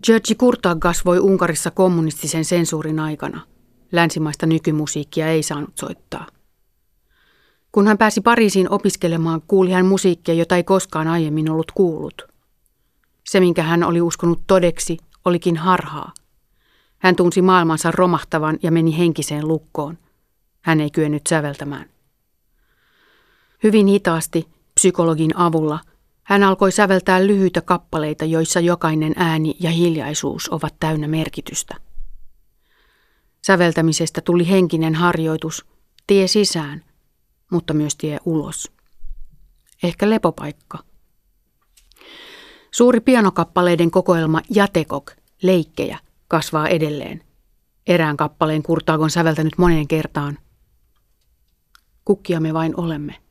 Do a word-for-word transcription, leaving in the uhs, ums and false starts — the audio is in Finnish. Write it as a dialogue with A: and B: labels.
A: György Kurtag kasvoi Unkarissa kommunistisen sensuurin aikana. Länsimaista nykymusiikkia ei saanut soittaa. Kun hän pääsi Pariisiin opiskelemaan, kuuli hän musiikkia, jota ei koskaan aiemmin ollut kuullut. Se, minkä hän oli uskonut todeksi, olikin harhaa. Hän tunsi maailmansa romahtavan ja meni henkiseen lukkoon. Hän ei kyennyt säveltämään. Hyvin hitaasti, psykologin avulla, hän alkoi säveltää lyhyitä kappaleita, joissa jokainen ääni ja hiljaisuus ovat täynnä merkitystä. Säveltämisestä tuli henkinen harjoitus, tie sisään, mutta myös tie ulos. Ehkä lepopaikka. Suuri pianokappaleiden kokoelma Jatekok, leikkejä, kasvaa edelleen. Erään kappaleen Kurtag on säveltänyt moneen kertaan. Kukkia me vain olemme.